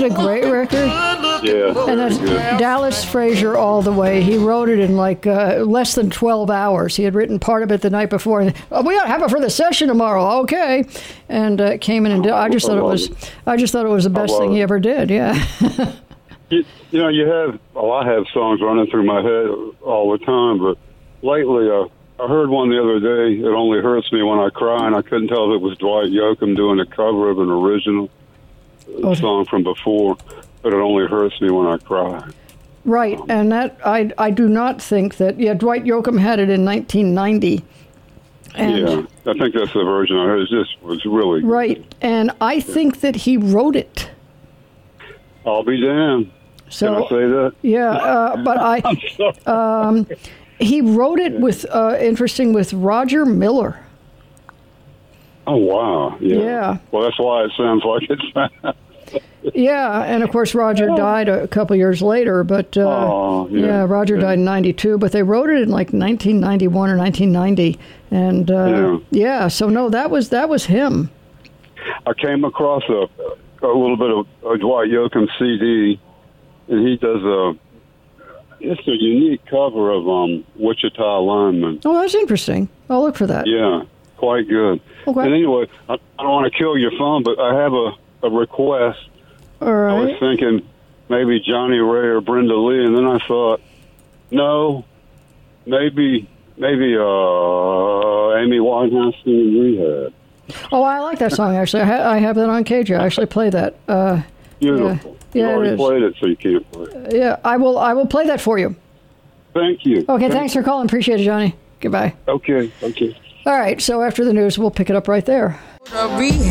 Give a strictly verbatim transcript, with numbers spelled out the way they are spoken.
it a great record? Yeah. And that's Dallas Frazier all the way. He wrote it in like uh, less than twelve hours. He had written part of it the night before. And, oh, we ought to have it for the session tomorrow. Okay. And uh, came in and did, I just thought it was, I just thought it was the best thing he ever did. Yeah. you, you know, you have, oh, I have songs running through my head all the time, but lately, uh, I heard one the other day, It Only Hurts Me When I Cry, and I couldn't tell if it was Dwight Yoakam doing a cover of an original oh. song from before, but It Only Hurts Me When I Cry. Right, um, and that, I I do not think that, yeah, Dwight Yoakam had it in nineteen ninety. And yeah, I think that's the version I heard. It just was really good. Right, and I think that he wrote it. I'll be damned. So, Can I say that? Yeah, uh, but I... I'm sorry. Um, He wrote it with, uh, interesting, with Roger Miller. Oh, wow. Yeah. yeah. Well, that's why it sounds like it's... yeah, and of course Roger died a couple years later, but uh, oh, yeah. yeah, Roger yeah. died in ninety-two, but they wrote it in like nineteen ninety-one or nineteen ninety. And uh, yeah. yeah, so no, that was that was him. I came across a, a little bit of a Dwight Yoakam C D, and he does a... It's a unique cover of um, Wichita Lineman. Oh, that's interesting. I'll look for that. Yeah, quite good. Okay. And anyway, I, I don't want to kill your fun, but I have a, a request. All right. I was thinking maybe Johnny Ray or Brenda Lee, and then I thought, no, maybe maybe uh, Amy Winehouse in Rehab. Oh, I like that song, actually. I, ha- I have that on K J. I actually play that. Uh, Beautiful. Yeah. You Yeah, already played it, so you can't play it. Yeah, I will I will play that for you. Thank you. Okay, Thank thanks for calling. Appreciate it, Johnny. Goodbye. Okay, okay. All right, so after the news, we'll pick it up right there.